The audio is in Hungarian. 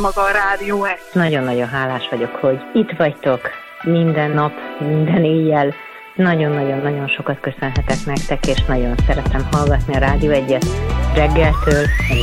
maga a rádió. Nagyon-nagyon hálás vagyok, hogy itt vagytok minden nap, minden éjjel. Nagyon-nagyon-nagyon sokat köszönhetek nektek, és nagyon szeretem hallgatni a Rádió 1-et reggeltől